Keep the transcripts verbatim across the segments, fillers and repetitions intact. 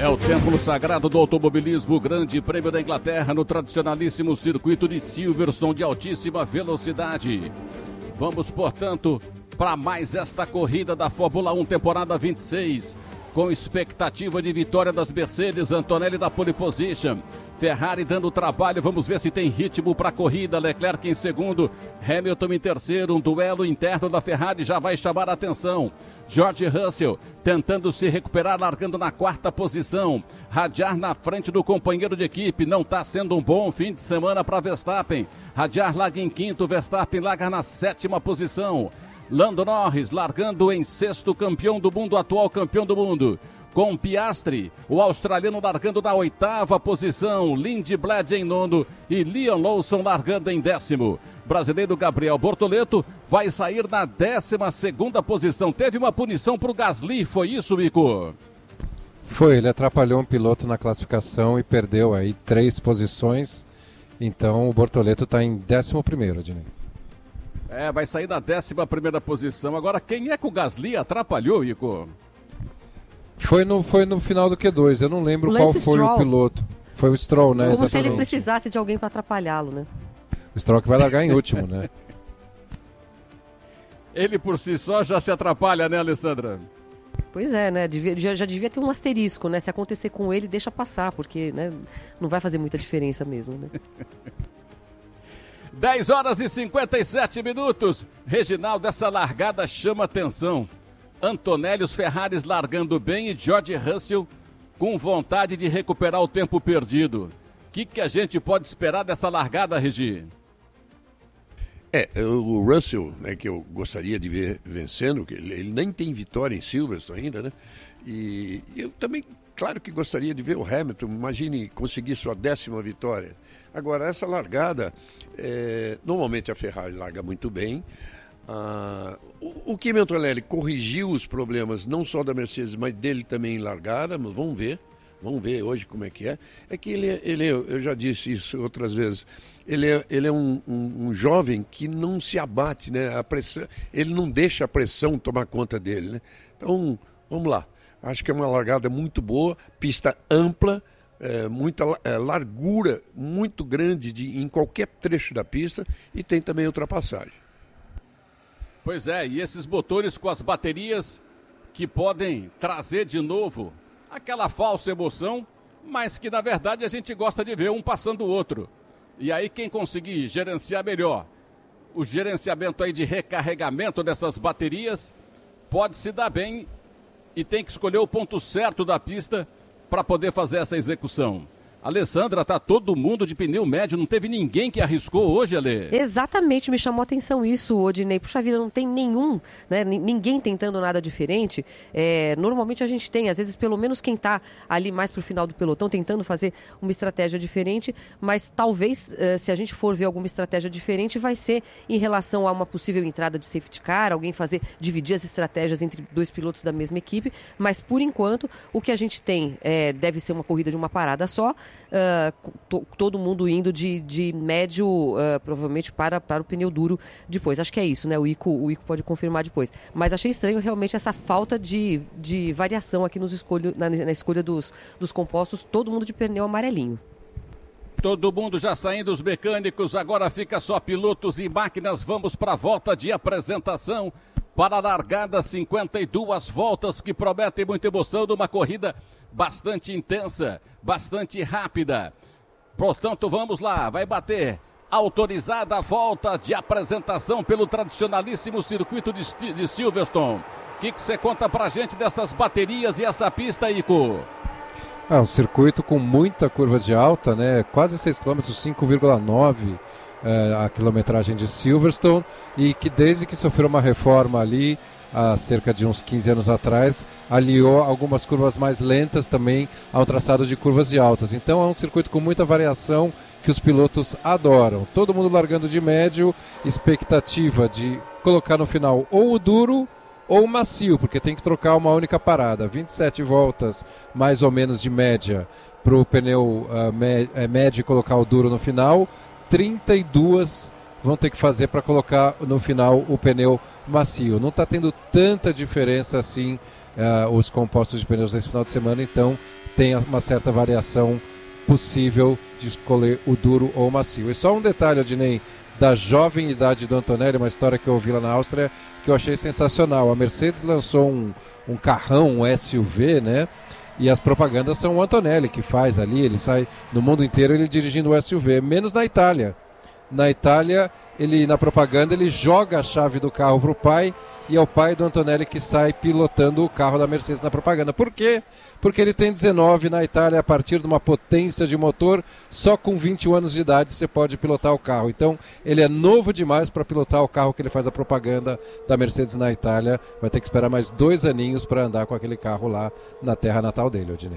É o templo sagrado do automobilismo, Grande Prêmio da Inglaterra, no tradicionalíssimo circuito de Silverstone de altíssima velocidade. Vamos, portanto, para mais esta corrida da Fórmula um, temporada vinte e seis, com expectativa de vitória das Mercedes, Antonelli da pole position, Ferrari dando trabalho, vamos ver se tem ritmo para a corrida, Leclerc em segundo, Hamilton em terceiro, um duelo interno da Ferrari já vai chamar a atenção. George Russell tentando se recuperar, largando na quarta posição, Radiar na frente do companheiro de equipe, não está sendo um bom fim de semana para Verstappen, Radiar larga em quinto, Verstappen larga na sétima posição. Lando Norris largando em sexto, campeão do mundo, atual campeão do mundo. Com Piastri, o australiano largando na oitava posição, Lindblad em nono e Liam Lawson largando em décimo. Brasileiro Gabriel Bortoleto vai sair na décima segunda posição. Teve uma punição para o Gasly, foi isso, Mico? Foi, ele atrapalhou um piloto na classificação e perdeu aí três posições. Então o Bortoleto está em décimo primeiro, Adnei. É, vai sair na décima primeira posição. Agora, quem é que o Gasly atrapalhou, Ico? Foi no, foi no final do Q dois, eu não lembro qual foi Stroll. O piloto. Foi o Stroll, né? Como Exatamente. se ele precisasse de alguém para atrapalhá-lo, né? O Stroll que vai largar em último, né? Ele por si só já se atrapalha, né, Alessandra? Pois é, né? Devia, já, já devia ter um asterisco, né? Se acontecer com ele, deixa passar, porque né, não vai fazer muita diferença mesmo, né? dez horas e cinquenta e sete minutos. Reginaldo, essa largada chama atenção. Antonelli, os Ferraris largando bem e George Russell com vontade de recuperar o tempo perdido. O que, que a gente pode esperar dessa largada, Regi? É, o Russell, né, que eu gostaria de ver vencendo, que ele, ele nem tem vitória em Silverstone ainda, né? E eu também, claro que gostaria de ver o Hamilton, imagine conseguir sua décima vitória. Agora, essa largada, é, normalmente a Ferrari larga muito bem. Ah, o, o Kimi Antonelli corrigiu os problemas, não só da Mercedes, mas dele também em largada, mas vamos ver. Vamos ver hoje como é que é. É que ele, ele eu já disse isso outras vezes, ele é, ele é um, um, um jovem que não se abate, né? A pressão, ele não deixa a pressão tomar conta dele, né? Então, vamos lá. Acho que é uma largada muito boa, pista ampla, é, muita é, largura muito grande de, em qualquer trecho da pista e tem também ultrapassagem. Pois é, e esses motores com as baterias que podem trazer de novo aquela falsa emoção, mas que na verdade a gente gosta de ver um passando o outro. E aí quem conseguir gerenciar melhor o gerenciamento aí de recarregamento dessas baterias pode se dar bem e tem que escolher o ponto certo da pista para poder fazer essa execução. Alessandra, tá todo mundo de pneu médio, não teve ninguém que arriscou hoje, Ale? Exatamente, me chamou a atenção isso, Odinei. Puxa vida, não tem nenhum, né, ninguém tentando nada diferente. É, normalmente a gente tem, às vezes, pelo menos quem tá ali mais pro final do pelotão, tentando fazer uma estratégia diferente, mas talvez, eh, se a gente for ver alguma estratégia diferente, vai ser em relação a uma possível entrada de safety car, alguém fazer, dividir as estratégias entre dois pilotos da mesma equipe, mas por enquanto, o que a gente tem é, deve ser uma corrida de uma parada só, Uh, to, todo mundo indo de, de médio, uh, provavelmente para, para o pneu duro depois. Acho que é isso, né? O Ico, o Ico pode confirmar depois. Mas achei estranho realmente essa falta de, de variação aqui nos escolho, na, na escolha dos, dos compostos, todo mundo de pneu amarelinho. Todo mundo já saindo, os mecânicos, agora fica só pilotos e máquinas. Vamos para a volta de apresentação. Para a largada, cinquenta e duas voltas que prometem muita emoção numa corrida bastante intensa, bastante rápida. Portanto, vamos lá, vai bater. Autorizada a volta de apresentação pelo tradicionalíssimo circuito de, de Silverstone. O que você conta pra gente dessas baterias e essa pista, Ico? É um circuito com muita curva de alta, né? Quase seis quilômetros, cinco vírgula nove é, a quilometragem de Silverstone, e que desde que sofreu uma reforma ali, há cerca de uns quinze anos atrás, aliou algumas curvas mais lentas também ao traçado de curvas de altas. Então é um circuito com muita variação que os pilotos adoram. Todo mundo largando de médio, expectativa de colocar no final ou o duro ou o macio, porque tem que trocar uma única parada. vinte e sete voltas mais ou menos de média para o pneu uh, me- médio colocar o duro no final, trinta e duas vão ter que fazer para colocar no final o pneu macio. Não está tendo tanta diferença assim uh, os compostos de pneus nesse final de semana, então tem uma certa variação possível de escolher o duro ou o macio. E só um detalhe, Odinei, da jovem idade do Antonelli, uma história que eu ouvi lá na Áustria, que eu achei sensacional. A Mercedes lançou um, um carrão, um S U V, né? E as propagandas são o Antonelli que faz ali, ele sai no mundo inteiro ele dirigindo o S U V, menos na Itália. Na Itália, ele na propaganda, ele joga a chave do carro para o pai e é o pai do Antonelli que sai pilotando o carro da Mercedes na propaganda. Por quê? Porque ele tem dezenove na Itália, a partir de uma potência de motor, só com vinte e um anos de idade você pode pilotar o carro. Então, ele é novo demais para pilotar o carro que ele faz a propaganda da Mercedes na Itália. Vai ter que esperar mais dois aninhos para andar com aquele carro lá na terra natal dele, Odinei.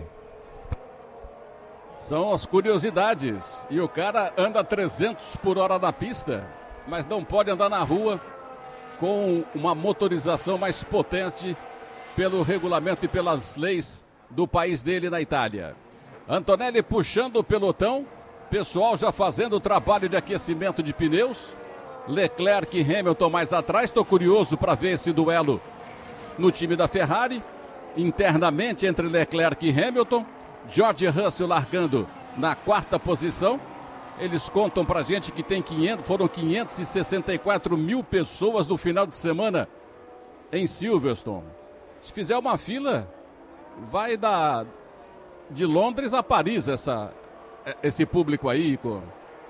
São as curiosidades. E o cara anda trezentos por hora na pista, mas não pode andar na rua com uma motorização mais potente pelo regulamento e pelas leis do país dele na Itália. Antonelli puxando o pelotão, pessoal já fazendo o trabalho de aquecimento de pneus. Leclerc e Hamilton mais atrás. Estou curioso para ver esse duelo no time da Ferrari. Internamente entre Leclerc e Hamilton. George Russell largando na quarta posição. Eles contam pra gente que tem quinhentos, foram quinhentos e sessenta e quatro mil pessoas no final de semana em Silverstone. Se fizer uma fila, vai da, de Londres a Paris essa, esse público aí, Igor.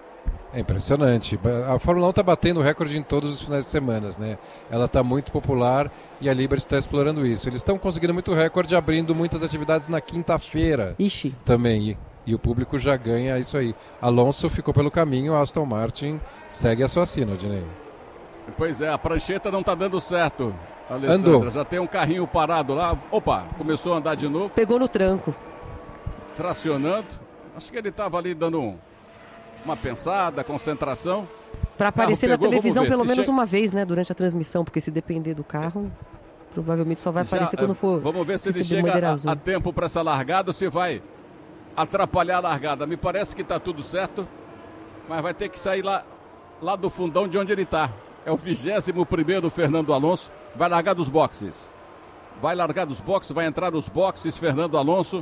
É impressionante. A Fórmula um está batendo recorde em todos os finais de semana, né? Ela está muito popular e a Liberty está explorando isso. Eles estão conseguindo muito recorde, abrindo muitas atividades na quinta-feira. Ixi. Também. E, e o público já ganha isso aí. Alonso ficou pelo caminho, a Aston Martin segue a sua sina, Odinei. Pois é, a prancheta não está dando certo, Alessandra. Andou. Já tem um carrinho parado lá. Opa, começou a andar de novo. Pegou no tranco. Tracionando. Acho que ele estava ali dando um... uma pensada, concentração. Para aparecer pegou, na televisão pelo menos chega... uma vez, né, durante a transmissão, porque se depender do carro, provavelmente só vai Já, aparecer quando for. Vamos ver se ele chega a, a tempo para essa largada ou se vai atrapalhar a largada. Me parece que está tudo certo, mas vai ter que sair lá, lá do fundão de onde ele está. É o vigésimo primeiro Fernando Alonso, vai largar dos boxes. Vai largar dos boxes, vai entrar nos boxes Fernando Alonso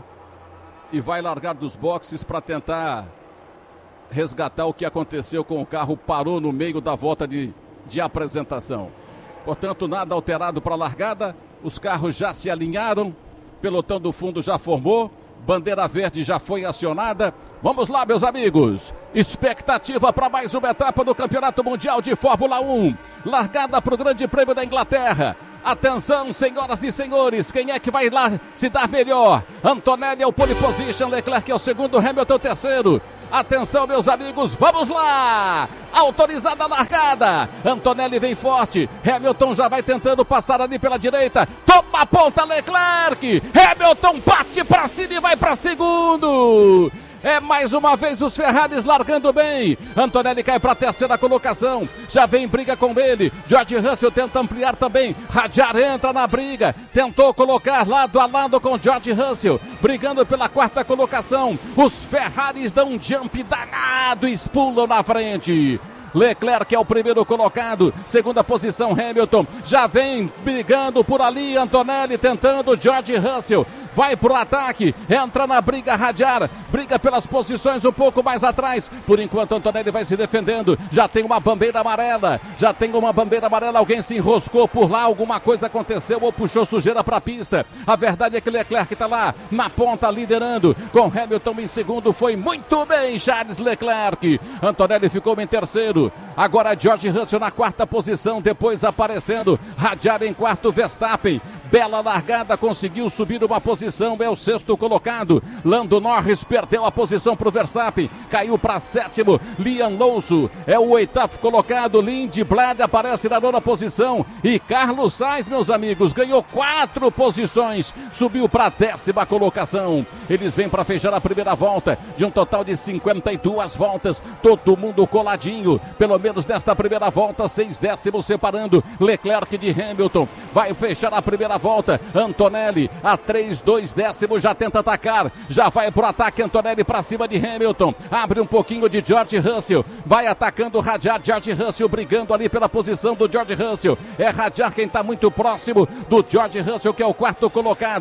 e vai largar dos boxes para tentar resgatar o que aconteceu com o carro, parou no meio da volta de, de apresentação. Portanto, nada alterado para a largada, os carros já se alinharam, pelotão do fundo já formou, bandeira verde já foi acionada. Vamos lá, meus amigos, expectativa para mais uma etapa do Campeonato Mundial de Fórmula um, largada para o Grande Prêmio da Inglaterra. Atenção, senhoras e senhores, quem é que vai lá se dar melhor? Antonelli é o pole position, Leclerc é o segundo, Hamilton é o terceiro. Atenção, meus amigos, vamos lá! Autorizada a largada. Antonelli vem forte. Hamilton já vai tentando passar ali pela direita. Toma a ponta, Leclerc. Hamilton bate para cima e vai para segundo. É mais uma vez os Ferraris largando bem. Antonelli cai para a terceira colocação. Já vem briga com ele. George Russell tenta ampliar também. Hadjar entra na briga. Tentou colocar lado a lado com George Russell. Brigando pela quarta colocação. Os Ferraris dão um jump danado e pulam na frente. Leclerc é o primeiro colocado, segunda posição Hamilton, já vem brigando por ali, Antonelli tentando, George Russell vai pro ataque, entra na briga Hadjar, briga pelas posições um pouco mais atrás, por enquanto Antonelli vai se defendendo, já tem uma bandeira amarela, já tem uma bandeira amarela, alguém se enroscou por lá, alguma coisa aconteceu ou puxou sujeira pra pista, a verdade é que Leclerc tá lá, na ponta liderando, com Hamilton em segundo, foi muito bem Charles Leclerc, Antonelli ficou em terceiro, agora George Russell na quarta posição, depois aparecendo Hadjar em quarto, Verstappen, bela largada, conseguiu subir uma posição, é o sexto colocado, Lando Norris perdeu a posição para o Verstappen, caiu para sétimo, Liam Lawson é o oitavo colocado, Lindblad aparece na nona posição e Carlos Sainz, meus amigos, ganhou quatro posições, subiu para a décima colocação, eles vêm para fechar a primeira volta, de um total de cinquenta e duas voltas, todo mundo coladinho, pelo menos nesta primeira volta, seis décimos separando Leclerc de Hamilton, vai fechar a primeira volta, Antonelli a três, dois décimos, já tenta atacar, já vai pro ataque Antonelli para cima de Hamilton, abre um pouquinho de George Russell, vai atacando o Hadjar, George Russell brigando ali pela posição do George Russell, é Hadjar quem está muito próximo do George Russell, que é o quarto colocado,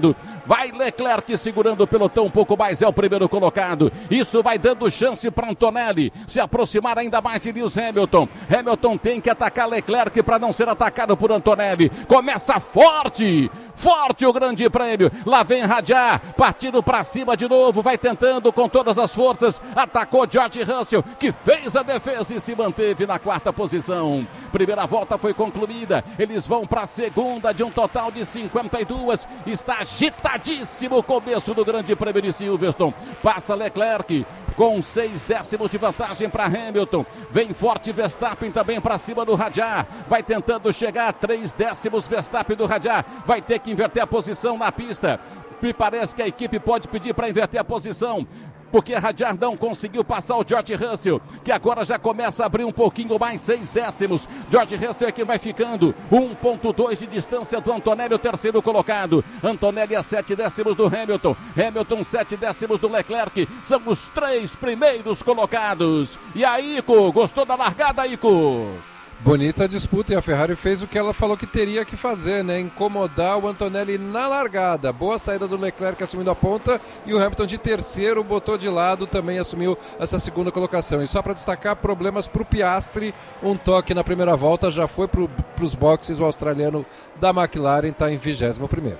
Vai Leclerc segurando o pelotão um pouco mais, é o primeiro colocado. Isso vai dando chance para Antonelli se aproximar ainda mais de Lewis Hamilton. Hamilton tem que atacar Leclerc para não ser atacado por Antonelli. Começa forte, forte o grande prêmio. Lá vem Hadjar, partindo para cima de novo, vai tentando com todas as forças. Atacou George Russell, que fez a defesa e se manteve na quarta posição. Primeira volta foi concluída. Eles vão para a segunda de um total de cinquenta e duas. Está agitadíssimo o começo do grande prêmio de Silverstone. Passa Leclerc com seis décimos de vantagem para Hamilton. Vem forte Verstappen também para cima do Hadjar. Vai tentando chegar a três décimos Verstappen do Hadjar. Vai ter que inverter a posição na pista. Me parece que a equipe pode pedir para inverter a posição, porque Hadjar não conseguiu passar o George Russell, que agora já começa a abrir um pouquinho mais, seis décimos. George Russell é quem vai ficando, um ponto dois de distância do Antonelli, o terceiro colocado. Antonelli a sete décimos do Hamilton, Hamilton sete décimos do Leclerc, são os três primeiros colocados. E aí, Ico, gostou da largada, Ico? Bonita disputa, e a Ferrari fez o que ela falou que teria que fazer, né? Incomodar o Antonelli na largada. Boa saída do Leclerc assumindo a ponta, e o Hamilton de terceiro botou de lado, também assumiu essa segunda colocação. E só para destacar, problemas para o Piastri, um toque na primeira volta, já foi para os boxes. O australiano da McLaren está em vigésimo primeiro.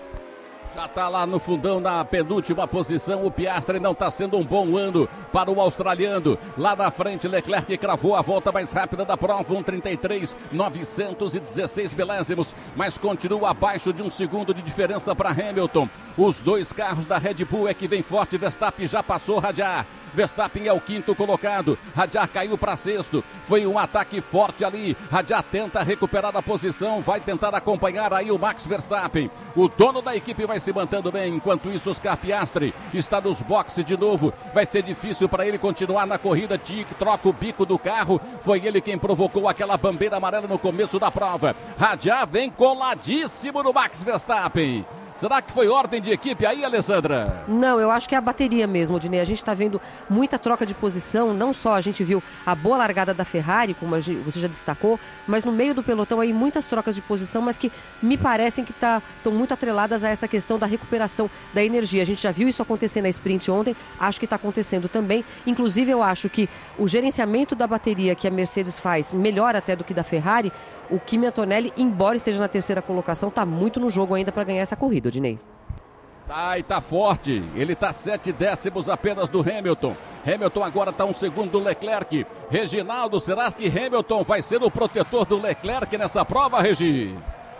Já está lá no fundão, na penúltima posição. O Piastri não está sendo um bom ano para o australiano. Lá na frente, Leclerc cravou a volta mais rápida da prova, um trinta e três, novecentos e dezesseis milésimos, mas continua abaixo de um segundo de diferença para Hamilton. Os dois carros da Red Bull é que vem forte. Verstappen já passou Hadjar. Verstappen é o quinto colocado. Hadjar caiu para sexto. Foi um ataque forte ali. Hadjar tenta recuperar a posição. Vai tentar acompanhar aí o Max Verstappen. O dono da equipe vai se mantendo bem. Enquanto isso, Oscar Piastri está nos boxes de novo. Vai ser difícil para ele continuar na corrida. Tic, troca o bico do carro. Foi ele quem provocou aquela bandeira amarela no começo da prova. Hadjar vem coladíssimo no Max Verstappen. Será que foi ordem de equipe aí, Alessandra? Não, eu acho que é a bateria mesmo, Odinei. A gente está vendo muita troca de posição, não só a gente viu a boa largada da Ferrari, como você já destacou, mas no meio do pelotão aí muitas trocas de posição, mas que me parecem que estão tá, muito atreladas a essa questão da recuperação da energia. A gente já viu isso acontecer na sprint ontem, acho que está acontecendo também. Inclusive, eu acho que o gerenciamento da bateria que a Mercedes faz, melhor até do que da Ferrari. O Kimi Antonelli, embora esteja na terceira colocação, está muito no jogo ainda para ganhar essa corrida, Odinei. Tá, e tá forte. Ele tá sete décimos apenas do Hamilton. Hamilton agora tá um segundo do Leclerc. Reginaldo, será que Hamilton vai ser o protetor do Leclerc nessa prova, Regi?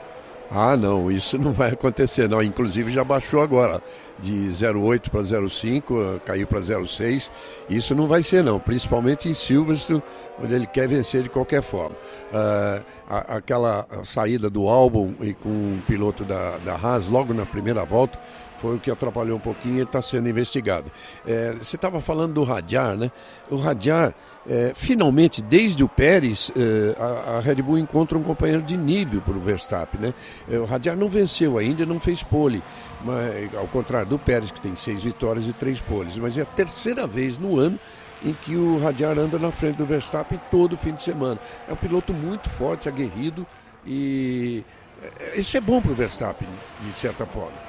Ah, não, isso não vai acontecer, não. Inclusive já baixou agora de zero vírgula oito para zero vírgula cinco, caiu para zero vírgula seis. Isso não vai ser, não, principalmente em Silverstone, onde ele quer vencer de qualquer forma. Uh, a, aquela saída do Albon e com o piloto da, da Haas logo na primeira volta foi o que atrapalhou um pouquinho e está sendo investigado. É, você estava falando do Hadjar, né? O Hadjar, é, finalmente, desde o Pérez, é, a, a Red Bull encontra um companheiro de nível para o Verstappen, né? É, o Hadjar não venceu ainda, não fez pole, mas, ao contrário do Pérez, que tem seis vitórias e três poles. Mas é a terceira vez no ano em que o Hadjar anda na frente do Verstappen todo fim de semana. É um piloto muito forte, aguerrido, e isso é bom para o Verstappen, de certa forma.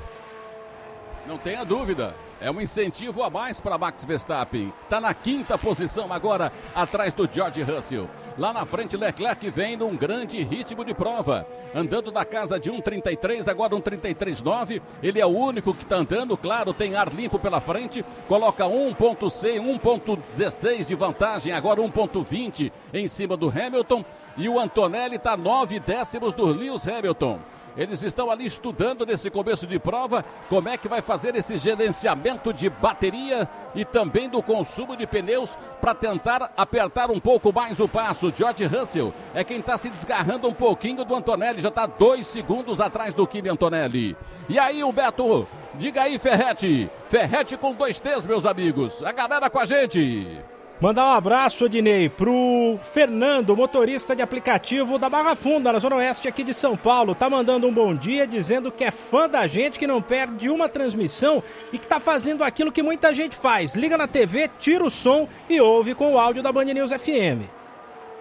Não tenha dúvida, é um incentivo a mais para Max Verstappen. Está na quinta posição agora, atrás do George Russell. Lá na frente, Leclerc vem num grande ritmo de prova, andando na casa de um trinta e três, agora um trinta e três nove. Ele é o único que está andando, claro, tem ar limpo pela frente, coloca um ponto seis, um ponto dezesseis de vantagem, agora um ponto vinte em cima do Hamilton. E o Antonelli está nove décimos do Lewis Hamilton. Eles estão ali estudando nesse começo de prova como é que vai fazer esse gerenciamento de bateria e também do consumo de pneus para tentar apertar um pouco mais o passo. George Russell é quem está se desgarrando um pouquinho do Antonelli, já está dois segundos atrás do Kimi Antonelli. E aí, Humberto, diga aí, Ferretti. Ferretti com dois T's, meus amigos. A galera com a gente. Mandar um abraço, Odinei, pro Fernando, motorista de aplicativo da Barra Funda, na Zona Oeste aqui de São Paulo. Tá mandando um bom dia, dizendo que é fã da gente, que não perde uma transmissão e que tá fazendo aquilo que muita gente faz. Liga na T V, tira o som e ouve com o áudio da Band News F M.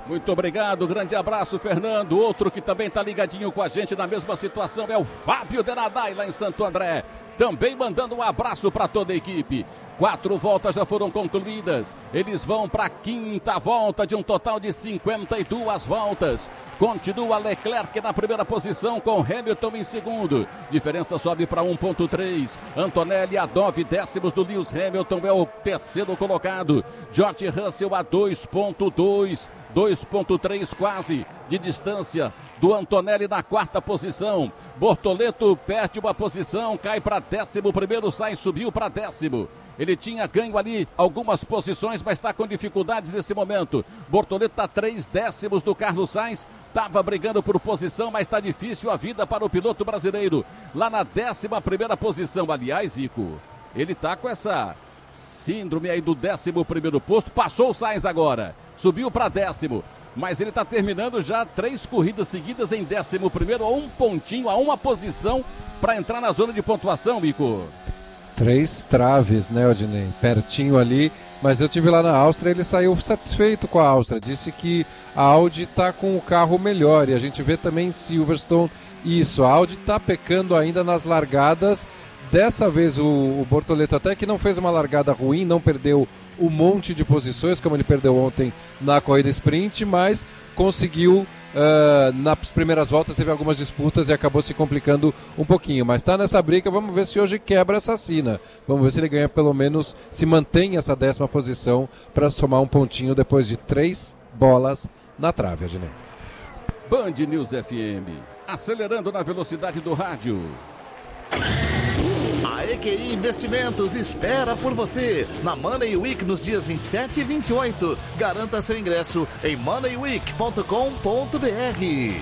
Muito obrigado, grande abraço, Fernando. Outro que também está ligadinho com a gente na mesma situação é o Fábio Denadai, lá em Santo André. Também mandando um abraço para toda a equipe. Quatro voltas já foram concluídas. Eles vão para a quinta volta de um total de cinquenta e duas voltas. Continua Leclerc na primeira posição com Hamilton em segundo. Diferença sobe para um ponto três. Antonelli a nove décimos do Lewis Hamilton é o terceiro colocado. George Russell a dois ponto dois. dois ponto três quase de distância do Antonelli na quarta posição. Bortoleto perde uma posição, cai para décimo primeiro, sai, subiu para décimo. Ele tinha ganho ali algumas posições, mas está com dificuldades nesse momento. Bortoleto está três décimos do Carlos Sainz, estava brigando por posição, mas está difícil a vida para o piloto brasileiro. Lá na décima primeira posição, aliás, Ico, ele está com essa síndrome aí do décimo primeiro posto, passou o Sainz agora, subiu para décimo. Mas ele está terminando já três corridas seguidas em décimo primeiro, a um pontinho, a uma posição para entrar na zona de pontuação, Mico. Três traves, né, Odinei? Pertinho ali, mas eu tive lá na Áustria, ele saiu satisfeito com a Áustria, disse que a Audi está com o carro melhor, e a gente vê também em Silverstone isso, a Audi está pecando ainda nas largadas. Dessa vez o, o Bortoleto até que não fez uma largada ruim, não perdeu um monte de posições, como ele perdeu ontem na corrida sprint, mas conseguiu, uh, nas primeiras voltas teve algumas disputas e acabou se complicando um pouquinho, mas está nessa briga, vamos ver se hoje quebra essa sina, vamos ver se ele ganha pelo menos, se mantém essa décima posição para somar um pontinho depois de três bolas na trave, Adnei. Band News F M, acelerando na velocidade do rádio. A E Q I Investimentos espera por você na Money Week nos dias vinte e sete e vinte e oito. Garanta seu ingresso em money week ponto com ponto b r.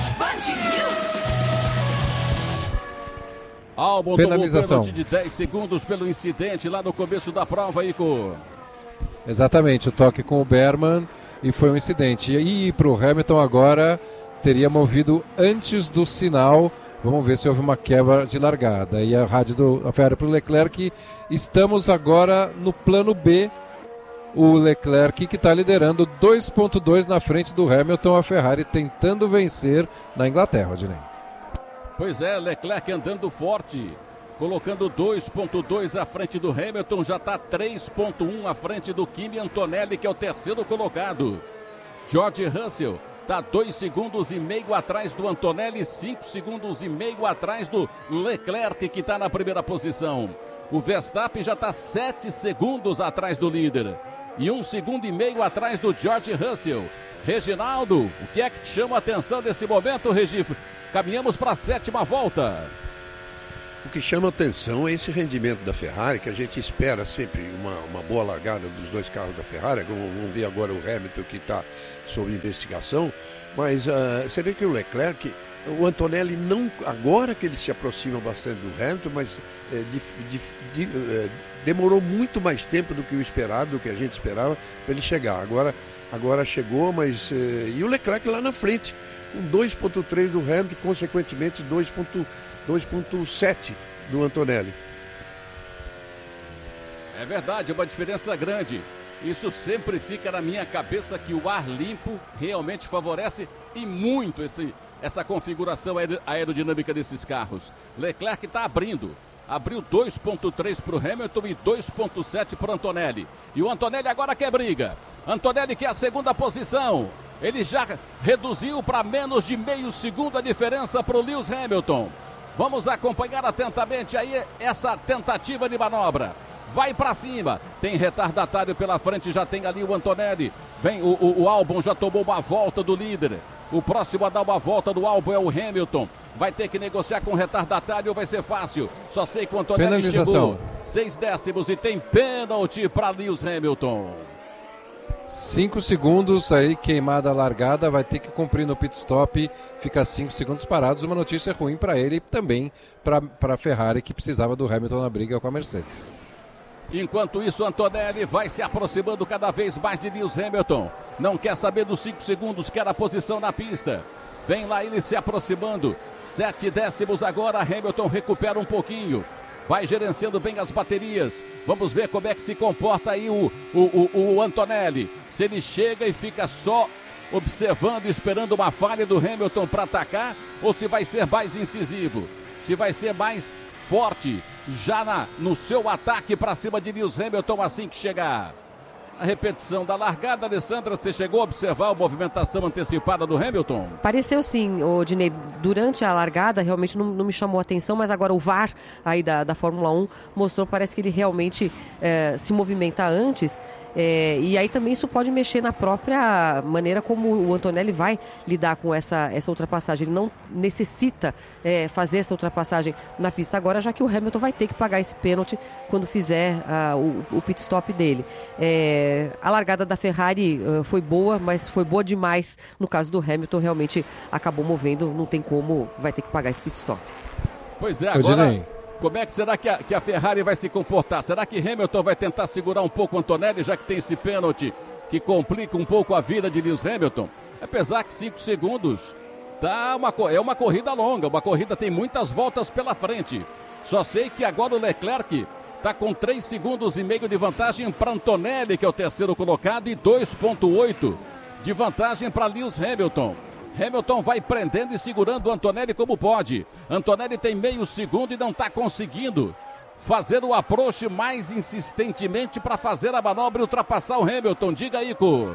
Albon penalização tomou pênalti de dez segundos pelo incidente lá no começo da prova, Ico. Exatamente, o toque com o Berman e foi um incidente. E para o Hamilton agora teria movido antes do sinal. Vamos ver se houve uma quebra de largada. E a rádio do a Ferrari para o Leclerc. Estamos agora no plano B. O Leclerc que está liderando dois ponto dois na frente do Hamilton. A Ferrari tentando vencer na Inglaterra, Odinei. Pois é, Leclerc andando forte. Colocando dois ponto dois à frente do Hamilton. Já está três ponto um à frente do Kimi Antonelli, que é o terceiro colocado. George Russell está dois segundos e meio atrás do Antonelli, cinco segundos e meio atrás do Leclerc, que está na primeira posição. O Verstappen já está sete segundos atrás do líder e um segundo e meio atrás do George Russell. Reginaldo, o que é que te chama a atenção nesse momento, Regif? Caminhamos para a sétima volta. O que chama a atenção é esse rendimento da Ferrari, que a gente espera sempre uma, uma boa largada dos dois carros da Ferrari. Vamos ver agora o Hamilton, que está sob investigação, mas uh, você vê que o Leclerc, o Antonelli não, agora que ele se aproxima bastante do Hamilton, mas é, de, de, de, é, demorou muito mais tempo do que o esperado, do que a gente esperava para ele chegar. Agora, agora chegou, mas é, e o Leclerc lá na frente, com dois ponto três do Hamilton, consequentemente dois ponto sete do Antonelli. É verdade, é uma diferença grande. Isso sempre fica na minha cabeça, que o ar limpo realmente favorece e muito esse, essa configuração aerodinâmica desses carros. Leclerc está abrindo. Abriu dois ponto três para o Hamilton e dois ponto sete para o Antonelli. E o Antonelli agora quer briga. Antonelli quer a segunda posição. Ele já reduziu para menos de meio segundo a diferença para o Lewis Hamilton. Vamos acompanhar atentamente aí essa tentativa de manobra. Vai para cima, tem retardatário pela frente, já tem ali o Antonelli. Vem o, o, o Albon, já tomou uma volta do líder. O próximo a dar uma volta do Albon é o Hamilton. Vai ter que negociar com o retardatário, vai ser fácil. Só sei que o Antonelli chegou seis décimos e tem pênalti para Lewis Hamilton. Cinco segundos aí, queimada a largada, vai ter que cumprir no pit stop, fica cinco segundos parados. Uma notícia ruim para ele e também para a Ferrari, que precisava do Hamilton na briga com a Mercedes. Enquanto isso, Antonelli vai se aproximando cada vez mais de Lewis Hamilton. Não quer saber dos cinco segundos, quer a posição na pista. Vem lá ele se aproximando. Sete décimos agora, Hamilton recupera um pouquinho. Vai gerenciando bem as baterias. Vamos ver como é que se comporta aí o, o, o, o Antonelli. Se ele chega e fica só observando, esperando uma falha do Hamilton para atacar, ou se vai ser mais incisivo, se vai ser mais forte já na, no seu ataque para cima de Lewis Hamilton assim que chegar. A repetição da largada, Alessandra, você chegou a observar a movimentação antecipada do Hamilton? Pareceu sim, o Dinei, durante a largada realmente não, não me chamou a atenção, mas agora o V A R aí da, da Fórmula um mostrou, parece que ele realmente é, se movimenta antes, é, e aí também isso pode mexer na própria maneira como o Antonelli vai lidar com essa, essa ultrapassagem. Ele não necessita é, fazer essa ultrapassagem na pista agora, já que o Hamilton vai ter que pagar esse pênalti quando fizer uh, o, o pit stop dele. É, A largada da Ferrari uh, foi boa, mas foi boa demais. No caso do Hamilton, realmente acabou movendo, não tem como, vai ter que pagar esse pit stop. Pois é, agora, como é que será que a, que a Ferrari vai se comportar? Será que Hamilton vai tentar segurar um pouco o Antonelli, já que tem esse pênalti que complica um pouco a vida de Lewis Hamilton? Apesar que cinco segundos tá uma, é uma corrida longa, uma corrida tem muitas voltas pela frente. Só sei que agora o Leclerc está com três segundos e meio de vantagem para Antonelli, que é o terceiro colocado, e dois ponto oito de vantagem para Lewis Hamilton. Hamilton vai prendendo e segurando o Antonelli como pode. Antonelli tem meio segundo e não está conseguindo fazer o approach mais insistentemente para fazer a manobra e ultrapassar o Hamilton. Diga, Ico.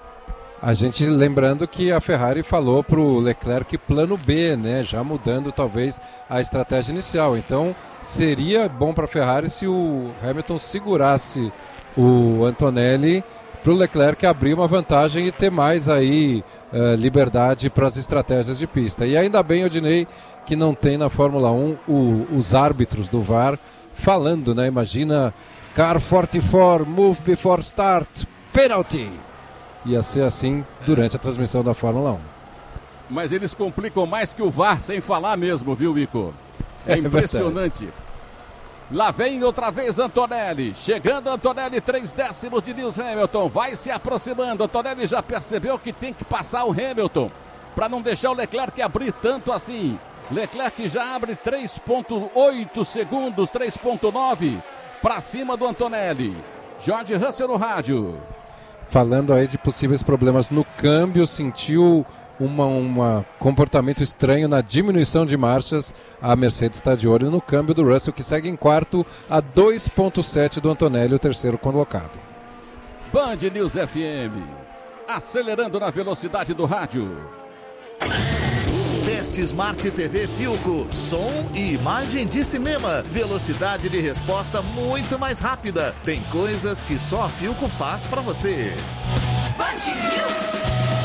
A gente lembrando que a Ferrari falou para o Leclerc plano B, né? Já mudando talvez a estratégia inicial. Então seria bom para a Ferrari se o Hamilton segurasse o Antonelli para o Leclerc abrir uma vantagem e ter mais aí uh, liberdade para as estratégias de pista. E ainda bem, Odinei, que não tem na Fórmula um o, os árbitros do V A R falando, né? Imagina, car quarenta e quatro, move before start, penalty. Ia ser assim durante a transmissão da Fórmula um. Mas eles complicam mais que o V A R, sem falar mesmo, viu, Ico? É, é impressionante. Verdade. Lá vem outra vez Antonelli. Chegando Antonelli, três décimos de Lewis Hamilton. Vai se aproximando. Antonelli já percebeu que tem que passar o Hamilton para não deixar o Leclerc abrir tanto assim. Leclerc já abre três ponto oito segundos, três ponto nove para cima do Antonelli. George Russell no rádio. Falando aí de possíveis problemas no câmbio, sentiu uma, uma comportamento estranho na diminuição de marchas. A Mercedes está de olho no câmbio do Russell, que segue em quarto a dois ponto sete do Antonelli, o terceiro colocado. Band News F M, acelerando na velocidade do rádio. Fast Smart T V Philco, som e imagem de cinema, velocidade de resposta muito mais rápida. Tem coisas que só a Philco faz para você. Band News.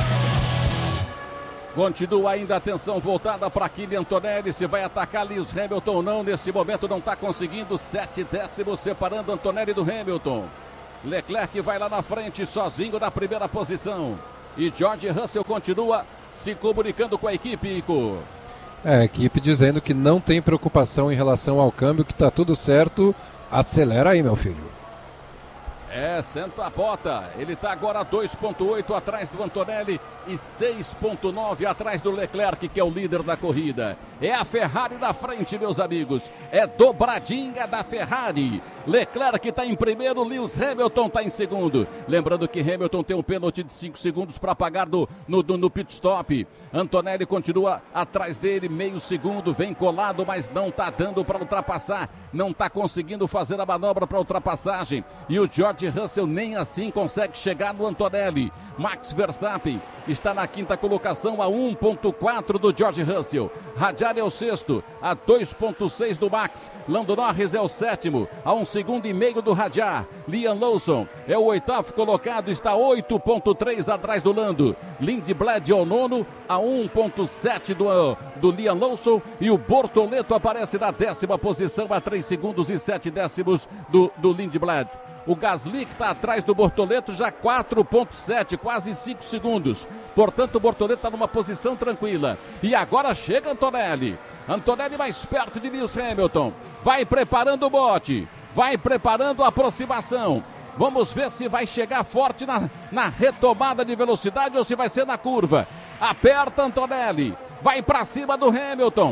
Continua ainda a atenção voltada para Kylian Antonelli, se vai atacar Lewis Hamilton ou não. Nesse momento não está conseguindo, sete décimos separando Antonelli do Hamilton. Leclerc vai lá na frente, sozinho na primeira posição. E George Russell continua se comunicando com a equipe, Ico. É, a equipe dizendo que não tem preocupação em relação ao câmbio, que está tudo certo. Acelera aí, meu filho. É, senta a bota. Ele está agora dois ponto oito atrás do Antonelli e seis ponto nove atrás do Leclerc, que é o líder da corrida. É a Ferrari na frente, meus amigos. É dobradinha da Ferrari. Leclerc está em primeiro, Lewis Hamilton está em segundo. Lembrando que Hamilton tem um pênalti de cinco segundos para pagar do, no, no, no pit stop. Antonelli continua atrás dele, meio segundo, vem colado, mas não está dando para ultrapassar. Não está conseguindo fazer a manobra para ultrapassagem. E o George Russell nem assim consegue chegar no Antonelli. Max Verstappen está na quinta colocação a um ponto quatro do George Russell. Radiar é o sexto, a dois ponto seis do Max. Lando Norris é o sétimo, a um segundo e meio do Radiar. Liam Lawson é o oitavo colocado, está oito ponto três atrás do Lando. Lindblad é o nono, a um ponto sete do, do Liam Lawson. E o Bortoleto aparece na décima posição, a três segundos e sete décimos do, do Lindblad. O Gasly, que está atrás do Bortoleto, já quatro ponto sete, quase cinco segundos. Portanto, o Bortoleto está numa posição tranquila. E agora chega Antonelli. Antonelli mais perto de Lewis Hamilton. Vai preparando o bote. Vai preparando a aproximação. Vamos ver se vai chegar forte na, na retomada de velocidade ou se vai ser na curva. Aperta Antonelli. Vai para cima do Hamilton.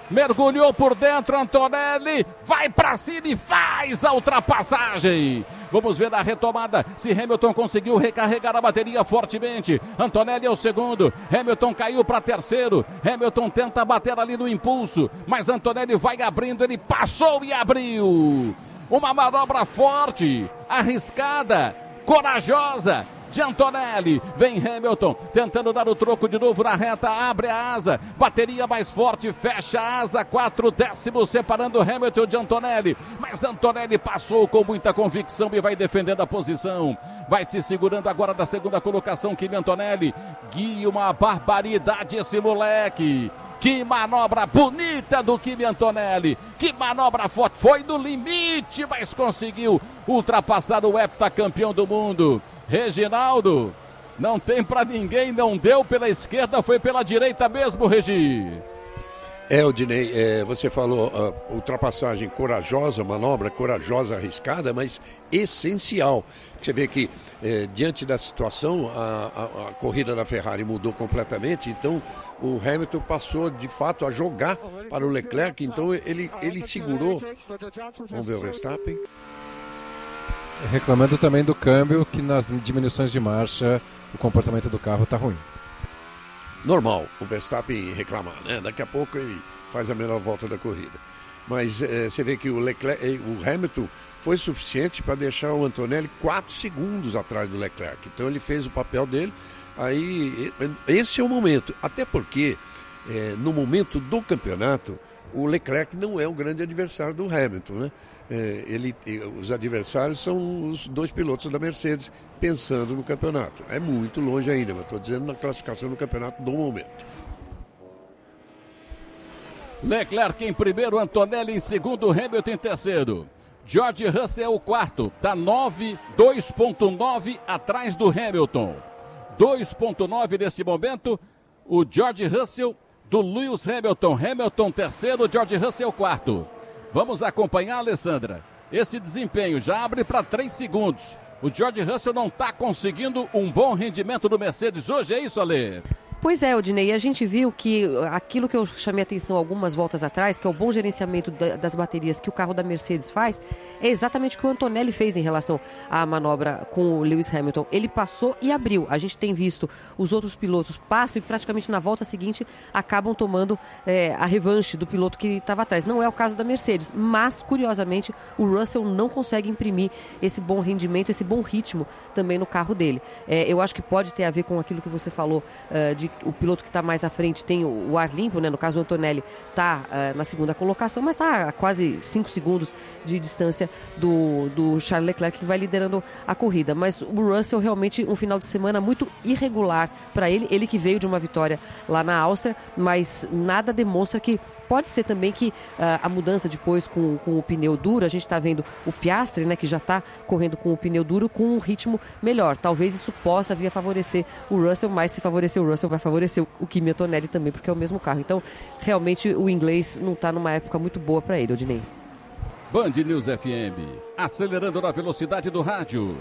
mergulhou por dentro, Antonelli, vai pra cima e faz a ultrapassagem. Vamos ver na retomada se Hamilton conseguiu recarregar a bateria fortemente. Antonelli é o segundo, Hamilton caiu para terceiro. Hamilton tenta bater ali no impulso, mas Antonelli vai abrindo, ele passou e abriu. Uma manobra forte, arriscada, corajosa de Antonelli. Vem Hamilton tentando dar o troco de novo na reta, abre a asa, bateria mais forte, fecha a asa, quatro décimos separando Hamilton de Antonelli, mas Antonelli passou com muita convicção e vai defendendo a posição, vai se segurando agora da segunda colocação. Kimi Antonelli, guia, uma barbaridade esse moleque. Que manobra bonita do Kimi Antonelli, que manobra forte, foi no limite, mas conseguiu ultrapassar o heptacampeão do mundo. Reginaldo, não tem pra ninguém, não deu pela esquerda, foi pela direita mesmo, Regi. É, Odinei, é, você falou uh, ultrapassagem corajosa, manobra corajosa, arriscada, mas essencial. Você vê que é, diante da situação a, a, a corrida da Ferrari mudou completamente, então o Hamilton passou de fato a jogar para o Leclerc, então ele, ele segurou. Vamos ver o Verstappen. Reclamando também do câmbio, que nas diminuições de marcha o comportamento do carro está ruim. Normal o Verstappen reclamar, né? Daqui a pouco ele faz a melhor volta da corrida. Mas é, você vê que o, Leclerc, o Hamilton foi suficiente para deixar o Antonelli quatro segundos atrás do Leclerc. Então ele fez o papel dele. Aí esse é o momento. Até porque é, no momento do campeonato o Leclerc não é um grande adversário do Hamilton, né? É, ele, os adversários são os dois pilotos da Mercedes pensando no campeonato. É muito longe ainda, mas estou dizendo na classificação do campeonato do momento. Leclerc em primeiro, Antonelli em segundo, Hamilton em terceiro. George Russell o quarto, está nove, dois ponto nove atrás do Hamilton. dois ponto nove nesse momento, o George Russell do Lewis Hamilton. Hamilton terceiro, George Russell quarto. Vamos acompanhar, Alessandra, esse desempenho, já abre para três segundos. O George Russell não está conseguindo um bom rendimento do Mercedes hoje, é isso, Ale? Pois é, Odinei, a gente viu que aquilo que eu chamei atenção algumas voltas atrás, que é o bom gerenciamento da, das baterias que o carro da Mercedes faz, é exatamente o que o Antonelli fez em relação à manobra com o Lewis Hamilton. Ele passou e abriu. A gente tem visto os outros pilotos passam e praticamente na volta seguinte acabam tomando é, a revanche do piloto que estava atrás. Não é o caso da Mercedes, mas curiosamente o Russell não consegue imprimir esse bom rendimento, esse bom ritmo também no carro dele. É, eu acho que pode ter a ver com aquilo que você falou uh, de o piloto que está mais à frente tem o, o ar limpo, né? No caso o Antonelli está uh, na segunda colocação, mas está a quase cinco segundos de distância do, do Charles Leclerc, que vai liderando a corrida. Mas o Russell realmente um final de semana muito irregular para ele, ele que veio de uma vitória lá na Áustria, mas nada demonstra que pode ser também que uh, a mudança depois com, com o pneu duro, a gente está vendo o Piastri, né, que já está correndo com o pneu duro com um ritmo melhor. Talvez isso possa vir a favorecer o Russell, mas se favorecer o Russell vai favorecer o Kimi Antonelli também, porque é o mesmo carro. Então, realmente o inglês não está numa época muito boa para ele, Odinei. Band News F M, acelerando na velocidade do rádio.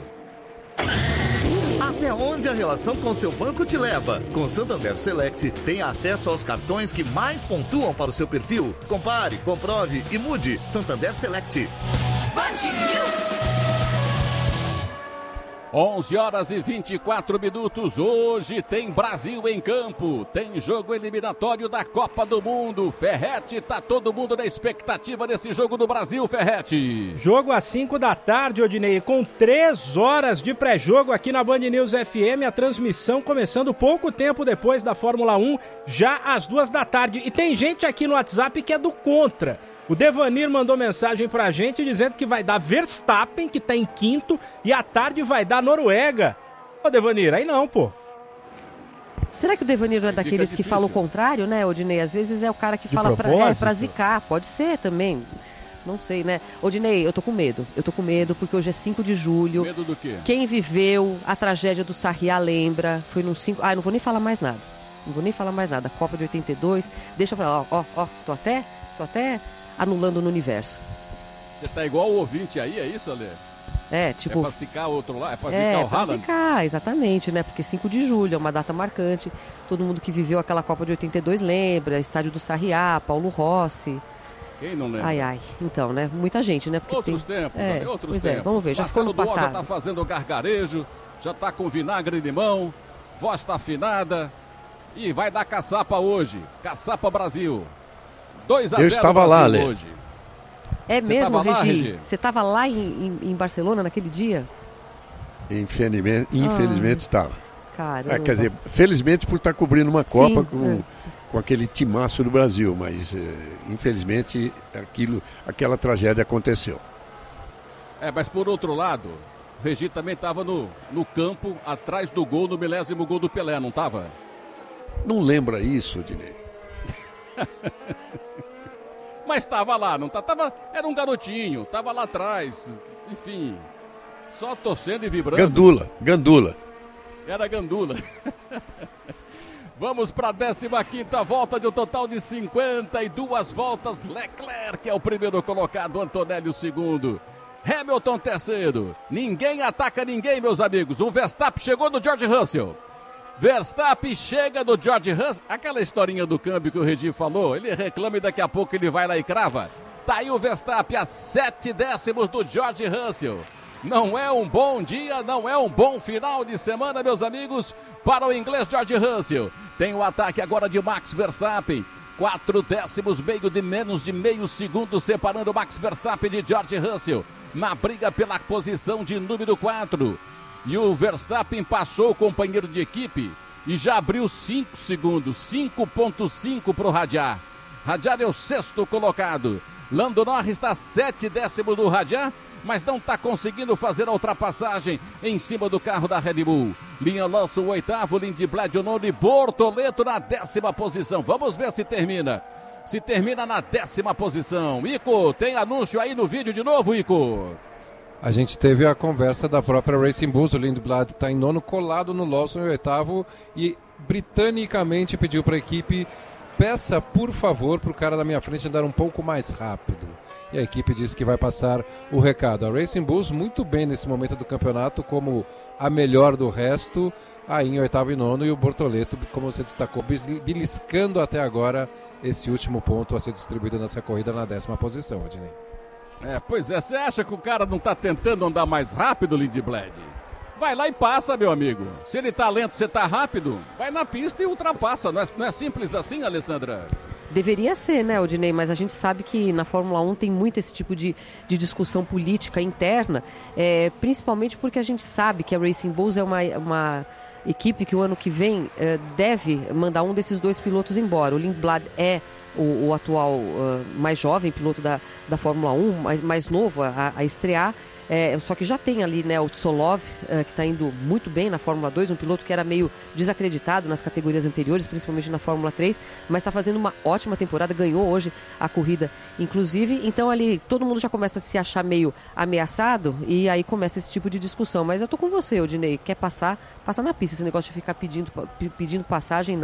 Até onde a relação com seu banco te leva? Com Santander Select, tem acesso aos cartões que mais pontuam para o seu perfil. Compare, comprove e mude. Santander Select. Band News. onze horas e vinte e quatro minutos. Hoje tem Brasil em campo. Tem jogo eliminatório da Copa do Mundo. Ferretti, tá todo mundo na expectativa desse jogo do Brasil, Ferretti. Jogo às cinco da tarde, Odinei, com três horas de pré-jogo aqui na Band News F M. A transmissão começando pouco tempo depois da Fórmula um, já às duas da tarde. E tem gente aqui no WhatsApp que é do contra. O Devanir mandou mensagem pra gente dizendo que vai dar Verstappen, que tá em quinto, e à tarde vai dar Noruega. Ô, Devanir, aí não, pô. Será que o Devanir não é daqueles que fala o contrário, né, Odinei? Às vezes é o cara que De fala pra, é, pra propósito? zicar. Pode ser também. Não sei, né? Odinei, eu tô com medo. Eu tô com medo porque hoje é cinco de julho. Medo do quê? Quem viveu a tragédia do Sarriá lembra. Foi num cinco... Ah, não vou nem falar mais nada. Não vou nem falar mais nada. Copa de oitenta e dois. Deixa pra lá, ó, ó. Tô até... Tô até... anulando no universo. Você tá igual o ouvinte aí, é isso, Ale? É, tipo... É pra zicar o outro lá? É pra zicar é, o Haaland? É, pra zicar, exatamente, né? Porque cinco de julho é uma data marcante. Todo mundo que viveu aquela Copa de oitenta e dois lembra. Estádio do Sarriá, Paulo Rossi. Quem não lembra? Ai, ai. Então, né? Muita gente, né? Porque outros tem... tempos, é, amigo, outros pois tempos. É, vamos ver, já Marcelo ficou no Duval passado. já tá fazendo gargarejo, já tá com vinagre e limão, voz tá afinada e vai dar caçapa hoje. Caçapa Brasil. dois a zero Eu estava lá, Lê. hoje. É Você mesmo, tava lá, Regi? Regi? Você estava lá em, em, em Barcelona naquele dia? Infelizmente, infelizmente estava. Caramba. É, quer dizer, felizmente por estar cobrindo uma Copa Sim, com, é. com aquele timaço do Brasil, mas é, infelizmente aquilo, aquela tragédia aconteceu. É, mas por outro lado, o Regi também estava no, no campo, atrás do gol, no milésimo gol do Pelé, não estava? Não lembra isso, Dinei? Mas estava lá, não tá, tava, era um garotinho, estava lá atrás, enfim, só torcendo e vibrando. Gandula, Gandula. Era Gandula. Vamos para a décima quinta volta de um total de cinquenta e duas voltas. Leclerc é o primeiro colocado, Antonelli o segundo. Hamilton terceiro. Ninguém ataca ninguém, meus amigos. O Verstappen chegou no George Russell. Verstappen chega no George Russell. Aquela historinha do câmbio que o Regi falou, ele reclama e daqui a pouco ele vai lá e crava. Tá aí o Verstappen a sete décimos do George Russell. Não é um bom dia, não é um bom final de semana, meus amigos, para o inglês George Russell. Tem o ataque agora de Max Verstappen. Quatro décimos, meio de menos de meio segundo, separando Max Verstappen de George Russell. Na briga pela posição de número quatro. E o Verstappen passou o companheiro de equipe e já abriu cinco segundos. cinco ponto cinco para o Radiar. Radiar é o sexto colocado. Lando Norris está sete décimos do Radiar, mas não está conseguindo fazer a ultrapassagem em cima do carro da Red Bull. Linha Alonso, o oitavo, Lindblad, o nono e Bortoleto na décima posição. Vamos ver se termina. Se termina na décima posição. Ico, tem anúncio aí no vídeo de novo, Ico? A gente teve a conversa da própria Racing Bulls. O Lindblad está em nono, colado no Lawson em oitavo, e britanicamente pediu para a equipe: peça por favor para o cara da minha frente andar um pouco mais rápido. E a equipe disse que vai passar o recado. A Racing Bulls muito bem nesse momento do campeonato, como a melhor do resto, aí em oitavo e nono, e o Bortoleto, como você destacou, beliscando até agora esse último ponto a ser distribuído nessa corrida na décima posição, Adnei. É, pois é, você acha que o cara não está tentando andar mais rápido, Lindblad? Vai lá e passa, meu amigo. Se ele tá lento, você tá rápido, vai na pista e ultrapassa. Não é, não é simples assim, Alessandra? Deveria ser, né, Odinei? Mas a gente sabe que na Fórmula um tem muito esse tipo de, de discussão política interna, é, principalmente porque a gente sabe que a Racing Bulls é uma, uma equipe que o ano que vem é, deve mandar um desses dois pilotos embora. O Lindblad é o, o atual uh, mais jovem piloto da, da Fórmula um, mais, mais novo a, a estrear. É, só que já tem ali, né, o Tsolov, uh, que está indo muito bem na Fórmula dois, um piloto que era meio desacreditado nas categorias anteriores, principalmente na Fórmula três, mas está fazendo uma ótima temporada, ganhou hoje a corrida, inclusive. Então ali todo mundo já começa a se achar meio ameaçado e aí começa esse tipo de discussão. Mas eu tô com você, Odinei, quer passar, passa na pista, esse negócio de ficar pedindo, pedindo passagem, não.